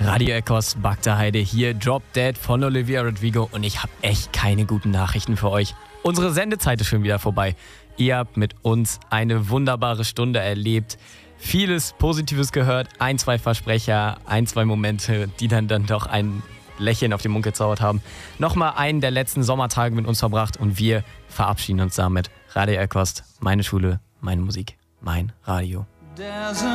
Radio Echoes, Bagda Heide hier, Drop Dead von Olivia Rodrigo und ich habe echt keine guten Nachrichten für euch. Unsere Sendezeit ist schon wieder vorbei. Ihr habt mit uns eine wunderbare Stunde erlebt, vieles Positives gehört, 1, 2 Versprecher, 1, 2 Momente, die dann doch ein Lächeln auf den Mund gezaubert haben. Nochmal einen der letzten Sommertage mit uns verbracht und wir verabschieden uns damit. Radio Echoes, meine Schule, meine Musik, mein Radio.